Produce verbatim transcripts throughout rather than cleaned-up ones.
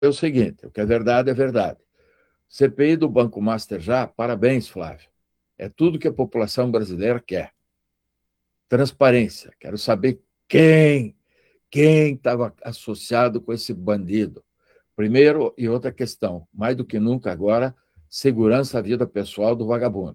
é o seguinte, o que é verdade é verdade. C P I do Banco Master já, parabéns, Flávio. É tudo que a população brasileira quer. Transparência. Quero saber quem, quem estava associado com esse bandido. Primeiro, e outra questão, mais do que nunca agora, segurança à vida pessoal do vagabundo.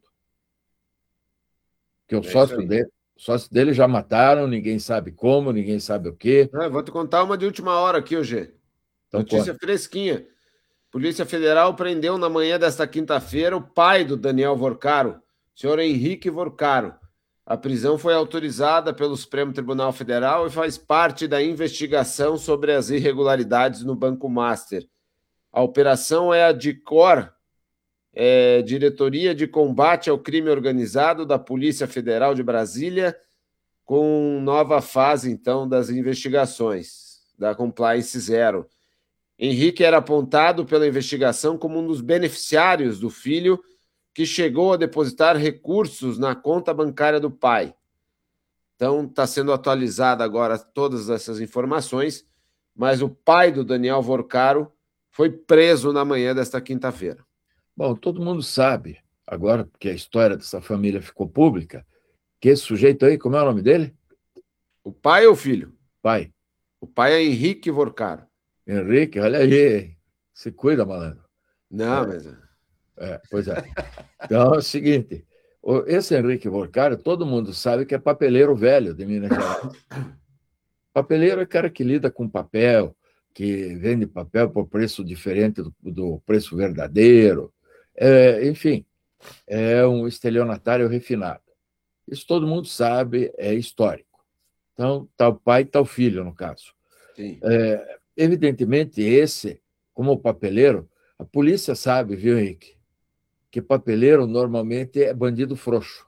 Que o É isso sócio aí. dele, o sócio dele já mataram, ninguém sabe como, ninguém sabe o quê. Ah, vou te contar uma de última hora aqui, G. Então, Notícia conta. fresquinha. Polícia Federal prendeu na manhã desta quinta-feira o pai do Daniel Vorcaro, senhor Henrique Vorcaro. A prisão foi autorizada pelo Supremo Tribunal Federal e faz parte da investigação sobre as irregularidades no Banco Master. A operação é a DICOR, é, Diretoria de Combate ao Crime Organizado da Polícia Federal de Brasília, com nova fase, então, das investigações, da Compliance Zero. Henrique era apontado pela investigação como um dos beneficiários do filho que chegou a depositar recursos na conta bancária do pai. Então, está sendo atualizada agora todas essas informações, mas o pai do Daniel Vorcaro foi preso na manhã desta quinta-feira. Bom, todo mundo sabe, agora que a história dessa família ficou pública, que esse sujeito aí, como é o nome dele? O pai ou o filho? Pai. O pai é Henrique Vorcaro. Henrique, olha aí. Se cuida, malandro. Não, mas É, pois é. Então é o seguinte: esse Henrique Vorcaro, todo mundo sabe que é papeleiro velho de Minas Gerais. Papeleiro é cara que lida com papel, que vende papel por preço diferente do, do preço verdadeiro. É, enfim, é um estelionatário refinado. Isso todo mundo sabe, é histórico. Então, tal pai, tal filho, no caso. sim. É, evidentemente, esse, como papeleiro, a polícia sabe, viu, Henrique, que papeleiro normalmente é bandido frouxo.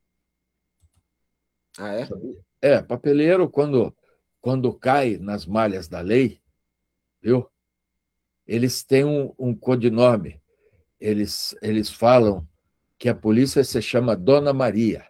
Ah, é? Sabia? É, papeleiro, quando, quando cai nas malhas da lei, viu? Eles têm um, um codinome. Eles, eles falam que a polícia se chama Dona Maria.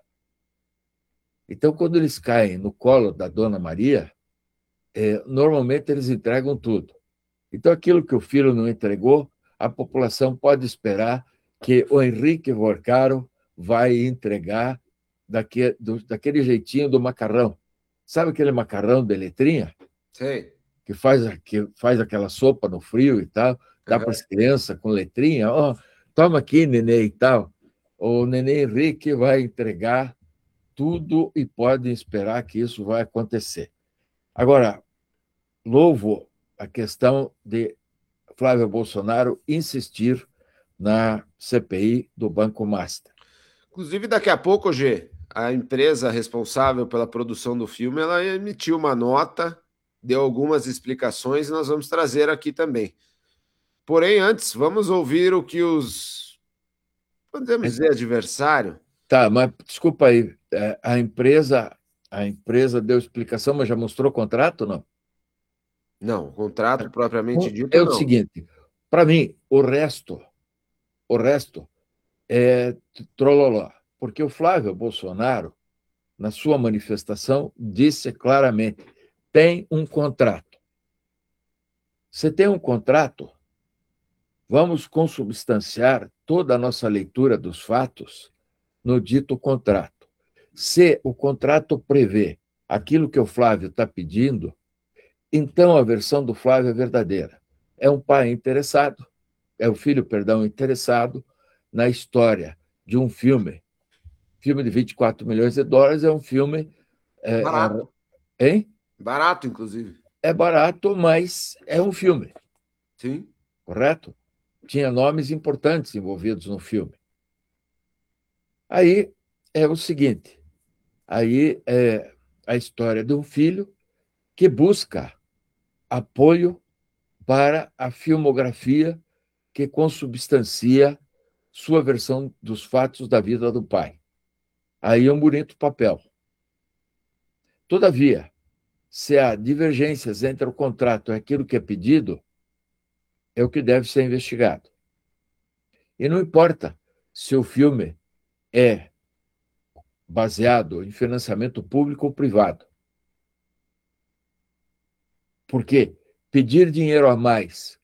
Então, quando eles caem no colo da Dona Maria, é, normalmente eles entregam tudo. Então, aquilo que o filho não entregou, a população pode esperar que o Henrique Vorcaro vai entregar daquele, do, daquele jeitinho do macarrão. Sabe aquele macarrão de letrinha? Sei. Que faz, que faz aquela sopa no frio e tal, dá para Aham. as crianças com letrinha, ó, oh, toma aqui, neném e tal. O neném Henrique vai entregar tudo e pode esperar que isso vai acontecer. Agora, louvo a questão de Flávio Bolsonaro insistir na C P I do Banco Master. Inclusive, daqui a pouco, G, a empresa responsável pela produção do filme, ela emitiu uma nota, deu algumas explicações e nós vamos trazer aqui também. Porém, antes, vamos ouvir o que os, podemos dizer, adversário. Tá, mas desculpa aí, é, a empresa, a empresa deu explicação, mas já mostrou o contrato, não? Não, contrato propriamente É dito, o não. seguinte, para mim, o resto, o resto é trololó, porque o Flávio Bolsonaro, na sua manifestação, disse claramente: tem um contrato. Você tem um contrato, vamos consubstanciar toda a nossa leitura dos fatos no dito contrato. Se o contrato prevê aquilo que o Flávio está pedindo, então a versão do Flávio é verdadeira. É um pai interessado, é o filho, perdão, interessado na história de um filme. Filme de vinte e quatro milhões de dólares é um filme. É, Barato. é, hein? Barato, inclusive. É barato, mas é um filme, Sim. correto? Tinha nomes importantes envolvidos no filme. Aí é o seguinte: aí é a história de um filho que busca apoio para a filmografia que consubstancia sua versão dos fatos da vida do pai. Aí é um bonito papel. Todavia, se há divergências entre o contrato e aquilo que é pedido, é o que deve ser investigado. E não importa se o filme é baseado em financiamento público ou privado. Porque pedir dinheiro a mais